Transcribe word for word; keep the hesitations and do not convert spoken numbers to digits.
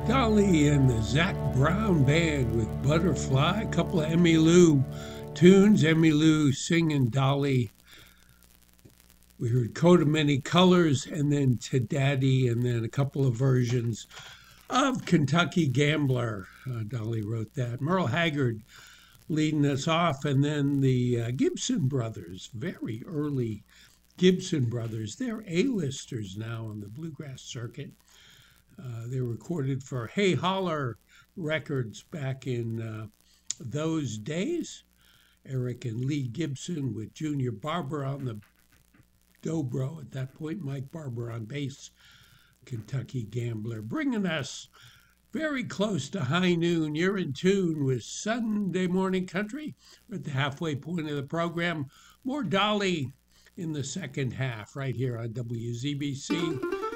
Dolly and the Zac Brown Band with Butterfly, a couple of Emmylou tunes. Emmylou singing Dolly. We heard Coat of Many Colors, and then To Daddy, and then a couple of versions of Kentucky Gambler. Uh, Dolly wrote that. Merle Haggard leading us off, and then the uh, Gibson Brothers, very early Gibson Brothers. They're A-listers now on the bluegrass circuit. Uh, they recorded for Hey Holler Records back in uh, those days. Eric and Lee Gibson with Junior Barber on the dobro at that point, Mike Barber on bass, Kentucky Gambler, bringing us very close to high noon. You're in tune with Sunday Morning Country. We're at the halfway point of the program. More Dolly in the second half right here on W Z B C.